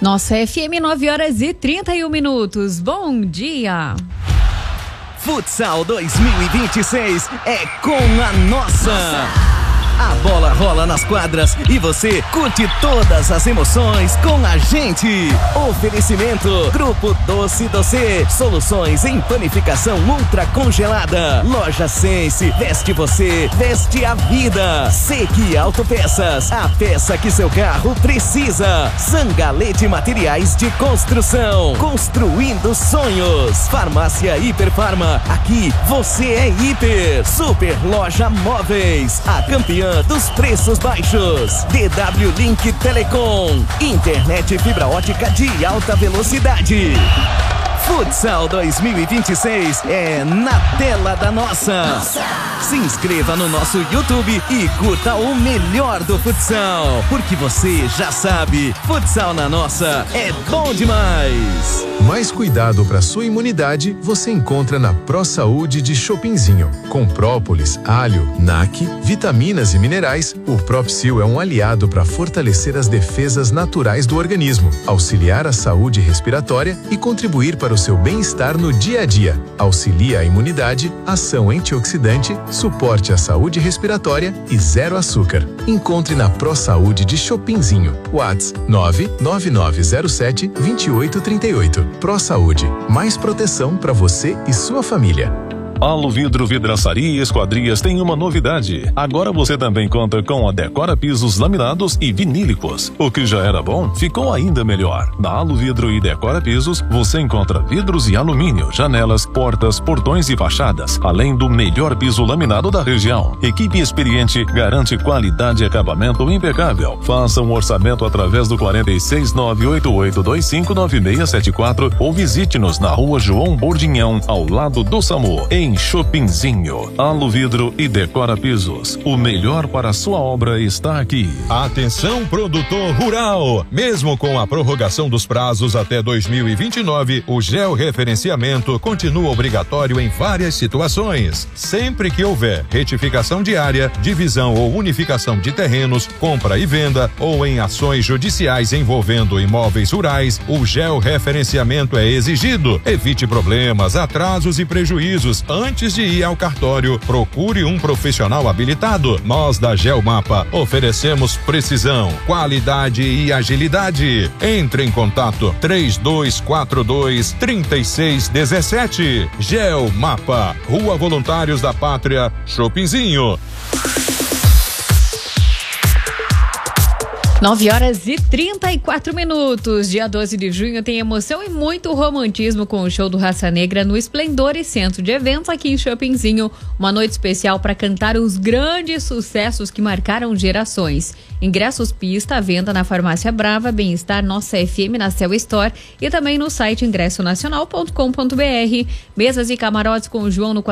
Nossa FM, 9h31. Bom dia. Futsal 2026 é com a nossa. A bola rola nas quadras e você curte todas as emoções com a gente. Oferecimento Grupo Doce Doce, soluções em panificação ultra congelada. Loja Sense, veste você, veste a vida. Sequi Autopeças, a peça que seu carro precisa. Zangalete Materiais de Construção, construindo sonhos. Farmácia Hiperfarma, aqui você é hiper. Super Loja Móveis, a campeã dos preços baixos. DW Link Telecom, internet fibra ótica de alta velocidade. Futsal 2026 é na tela da nossa. Se inscreva no nosso YouTube e curta o melhor do futsal, porque você já sabe, futsal na nossa é bom demais. Mais cuidado para sua imunidade você encontra na ProSaúde de Chopinzinho. Com própolis, alho, NAC, vitaminas e minerais, o Propsil é um aliado para fortalecer as defesas naturais do organismo, auxiliar a saúde respiratória e contribuir para o seu bem-estar no dia a dia. Auxilia a imunidade, ação antioxidante, suporte à saúde respiratória e zero açúcar. Encontre na ProSaúde de Chopinzinho. WhatsApp 99907-2838. ProSaúde, mais proteção para você e sua família. Aluvidro Vidraçaria e Esquadrias tem uma novidade. Agora você também conta com a Decora Pisos laminados e vinílicos. O que já era bom, ficou ainda melhor. Na Aluvidro e Decora Pisos, você encontra vidros e alumínio, janelas, portas, portões e fachadas, além do melhor piso laminado da região. Equipe experiente garante qualidade e acabamento impecável. Faça um orçamento através do 46988259674 ou visite-nos na Rua João Bordinhão, ao lado do SAMU, em Chopinzinho. Aluvidro e Decora Pisos. O melhor para a sua obra está aqui. Atenção, produtor rural! Mesmo com a prorrogação dos prazos até 2029, o georreferenciamento continua obrigatório em várias situações. Sempre que houver retificação de área, divisão ou unificação de terrenos, compra e venda ou em ações judiciais envolvendo imóveis rurais, o georreferenciamento é exigido. Evite problemas, atrasos e prejuízos. Antes de ir ao cartório, procure um profissional habilitado. Nós da Geomapa oferecemos precisão, qualidade e agilidade. Entre em contato 3242-3617. Geomapa, Rua Voluntários da Pátria, Chopinzinho. 9h34. Dia 12 de junho tem emoção e muito romantismo com o show do Raça Negra no Esplendor e Centro de Eventos aqui em Chopinzinho. Uma noite especial para cantar os grandes sucessos que marcaram gerações. Ingressos pista à venda na Farmácia Brava, Bem-Estar, Nossa FM, na Cell Store e também no site ingressonacional.com.br. Mesas e camarotes com o João no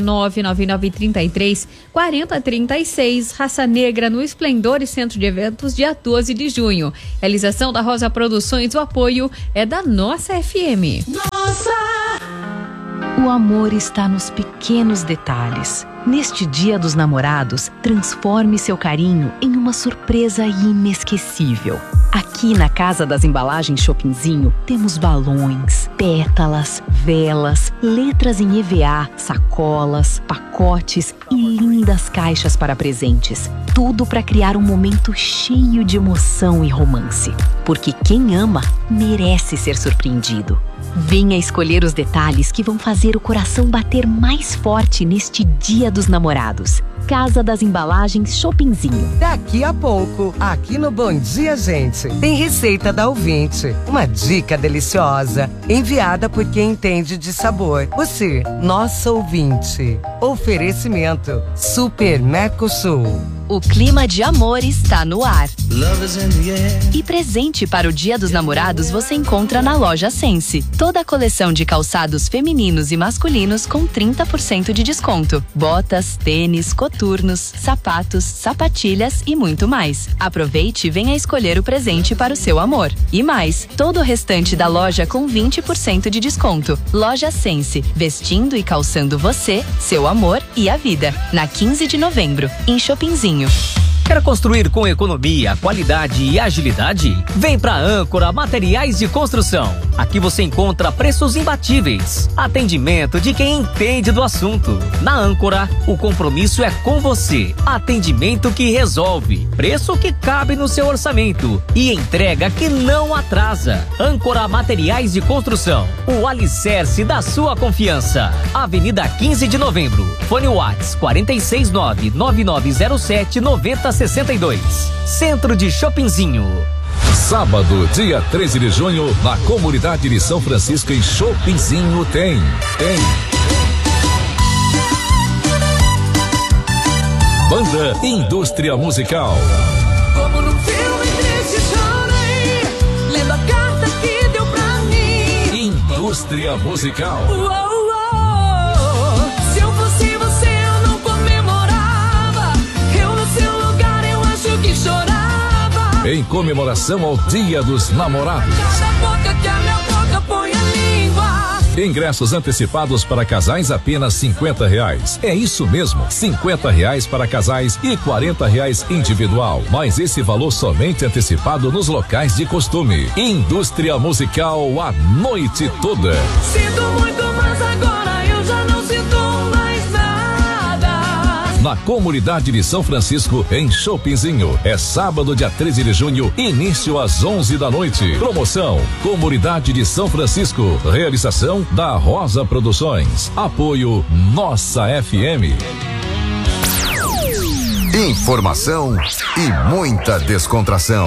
469-9933-4036. Raça Negra no Esplendor e Centro de Eventos, dia 12 de junho. Realização da Rosa Produções, o apoio é da Nossa FM. Nossa! O amor está nos pequenos detalhes. Neste Dia dos Namorados, transforme seu carinho em uma surpresa inesquecível. Aqui na Casa das Embalagens Chopinzinho, temos balões, pétalas, velas, letras em EVA, sacolas, pacotes e lindas caixas para presentes. Tudo para criar um momento cheio de emoção e romance. Porque quem ama merece ser surpreendido. Venha escolher os detalhes que vão fazer o coração bater mais forte neste Dia dos Namorados. Casa das Embalagens Chopinzinho. Daqui a pouco, aqui no Bom Dia, gente, tem receita da ouvinte. Uma dica deliciosa, enviada por quem entende de sabor. Você, nossa ouvinte. Oferecimento Super Mercosul. O clima de amor está no ar. E presente para o Dia dos Namorados você encontra na Loja Sense. Toda a coleção de calçados femininos e masculinos com 30% de desconto. Botas, tênis, coturnos, sapatos, sapatilhas e muito mais. Aproveite e venha escolher o presente para o seu amor. E mais, todo o restante da loja com 20% de desconto. Loja Sense, vestindo e calçando você, seu amor e a vida. Na 15 de novembro, em Chopinzinho. Quer construir com economia, qualidade e agilidade? Vem pra Âncora Materiais de Construção. Aqui você encontra preços imbatíveis, atendimento de quem entende do assunto. Na Âncora, o compromisso é com você. Atendimento que resolve, preço que cabe no seu orçamento e entrega que não atrasa. Âncora Materiais de Construção, o alicerce da sua confiança. Avenida 15 de Novembro. Fone Whats 469-9907-9062. Centro de Shoppingzinho. Sábado, dia 13 de junho, na comunidade de São Francisco, em Shoppingzinho, tem. Banda Indústria Musical. Como num filme triste chorei, lendo a carta que deu pra mim. Indústria Musical. Se eu fosse você, eu não comemorava. Eu no seu lugar, eu acho que chorava. Em comemoração ao Dia dos Namorados. Cada boca que a minha boca põe a língua. Ingressos antecipados para casais apenas R$50. É isso mesmo, R$50 para casais e R$40 individual. Mas esse valor somente antecipado nos locais de costume. Indústria Musical a noite toda. Sinto muito, mas agora eu já não sinto mais nada. Na comunidade de São Francisco, em Shoppingzinho. É sábado, dia 13 de junho, início às 11 da noite. Promoção: Comunidade de São Francisco. Realização da Rosa Produções. Apoio Nossa FM. Informação e muita descontração.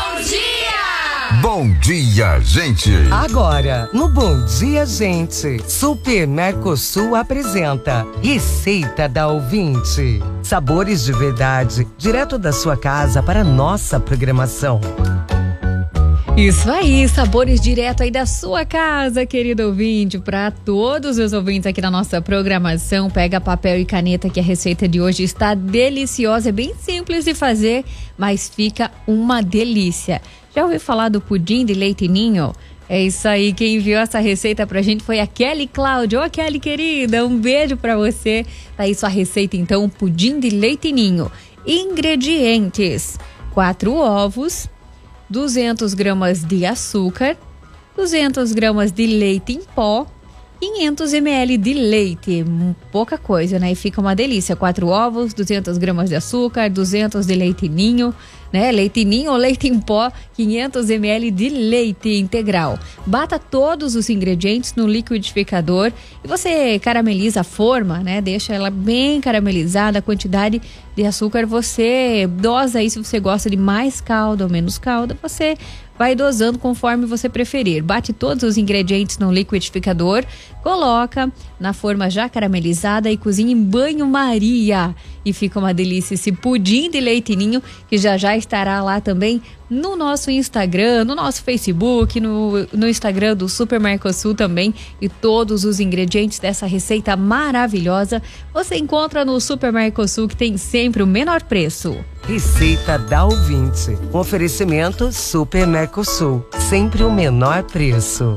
Bom dia, gente! Agora, no Bom Dia, Gente, Super Mercosul apresenta Receita da Ouvinte. Sabores de verdade, direto da sua casa para nossa programação. Isso aí, sabores direto aí da sua casa, querido ouvinte. Para todos os ouvintes aqui da nossa programação, pega papel e caneta que a receita de hoje está deliciosa. É bem simples de fazer, mas fica uma delícia. Já ouviu falar do pudim de leite ninho? É isso aí, quem enviou essa receita pra gente foi a Kelly Cláudia. Ô Kelly querida, um beijo pra você. Tá aí sua receita então, pudim de leite ninho. Ingredientes: 4 ovos, 200 gramas de açúcar, 200 gramas de leite em pó, 500 ml de leite, pouca coisa, né? E fica uma delícia. 4 ovos, 200 gramas de açúcar, 200 de leite ninho, né? Leite ninho ou leite em pó, 500 ml de leite integral. Bata todos os ingredientes no liquidificador e você carameliza a forma, né? Deixa ela bem caramelizada. A quantidade de açúcar você dosa aí, se você gosta de mais calda ou menos calda, você vai dosando conforme você preferir. Bate todos os ingredientes no liquidificador, coloca na forma já caramelizada e cozinha em banho-maria. E fica uma delícia esse pudim de leite ninho, que já estará lá também no nosso Instagram, no nosso Facebook, no Instagram do Super Mercosul também. E todos os ingredientes dessa receita maravilhosa você encontra no Super Mercosul, que tem sempre o menor preço. Receita da Ouvinte. Um oferecimento Super Mercosul. Sempre o menor preço.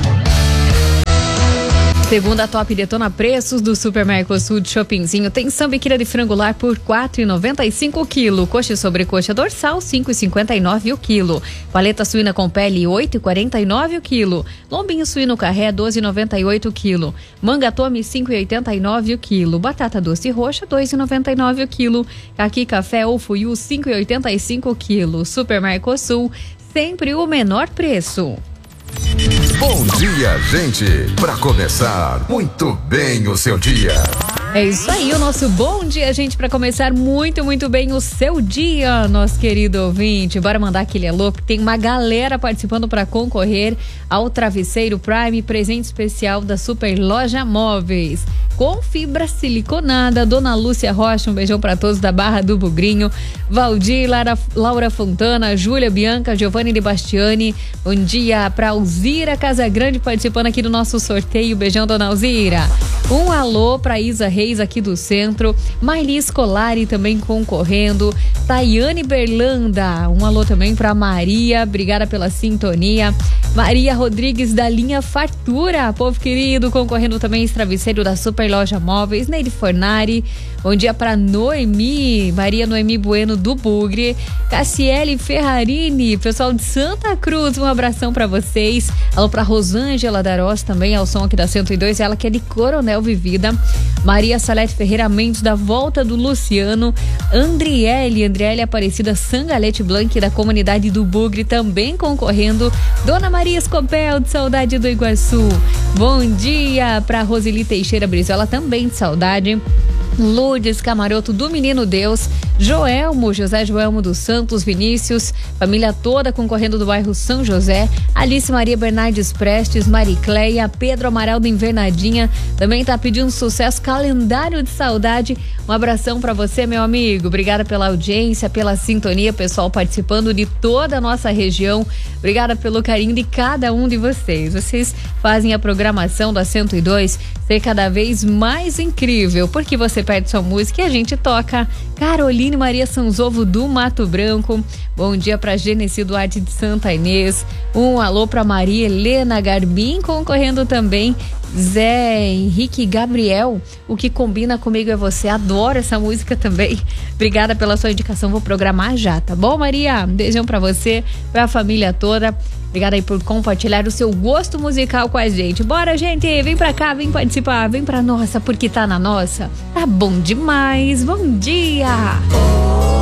Segunda Top Detona Preços do Super Mercosul de Shoppingzinho. Tem sambiquira de frango lar por R$ 4,95 o quilo. Coxa e sobrecoxa dorsal, R$ 5,59 o quilo. Paleta suína com pele, R$ 8,49 o quilo. Lombinho suíno carré, R$ 12,98 o quilo. Manga tome, R$ 5,89 o quilo. Batata doce roxa, R$ 2,99 o quilo. Caqui café ou fuiu, R$ 5,85 o quilo. Super Mercosul, sempre o menor preço. Bom dia, gente! Para começar muito bem o seu dia. É isso aí, o nosso bom dia, gente, para começar muito bem o seu dia, nosso querido ouvinte. Bora mandar aquele alô, porque tem uma galera participando para concorrer ao Travesseiro Prime, presente especial da Super Loja Móveis. Com fibra siliconada, Dona Lúcia Rocha, um beijão para todos da Barra do Bugrinho, Valdir, Laura Fontana, Júlia Bianca, Giovanni de Bastiani, bom dia para Alzira Casagrande participando aqui do nosso sorteio, beijão Dona Alzira. Um alô para Isa Reis aqui do centro, Maili Scolari também concorrendo, Tayane Berlanda, um alô também para Maria, obrigada pela sintonia, Maria Rodrigues da linha Fartura, povo querido, concorrendo também esse travesseiro da Super Loja Móveis, Neide Fornari. Bom dia para Noemi, Maria Noemi Bueno do Bugre, Cassiele Ferrarini, pessoal de Santa Cruz, um abração para vocês. Alô para Rosângela Darós também, ao som aqui da 102, ela que é de Coronel Vivida. Maria Salete Ferreira Mendes da Volta do Luciano, Andriele Aparecida Sangalete Blanc da comunidade do Bugre também concorrendo. Dona Maria Escopel de Saudade do Iguaçu. Bom dia para Roseli Teixeira Brizola também de saudade. Lourdes Camaroto do Menino Deus, José Joelmo dos Santos, Vinícius, família toda concorrendo do bairro São José, Alice Maria Bernardes Prestes, Maricleia, Pedro Amaral da Invernadinha, também tá pedindo sucesso, calendário de saudade. Um abração para você, meu amigo, obrigada pela audiência, pela sintonia, pessoal participando de toda a nossa região, obrigada pelo carinho de cada um de vocês fazem a programação da 102 ser cada vez mais incrível, porque você pede sua música e a gente toca. Caroline Maria Sanzovo do Mato Branco, bom dia para Genesi Duarte de Santa Inês, um alô para Maria Helena Garbim, concorrendo também Zé Henrique Gabriel, o que combina comigo é você, adoro essa música também, obrigada pela sua indicação, vou programar já, tá bom, Maria? Um beijão pra você, pra família toda, obrigada aí por compartilhar o seu gosto musical com a gente. Bora, gente, vem pra cá, vem participar, vem pra nossa, porque tá na nossa, tá bom demais, bom dia!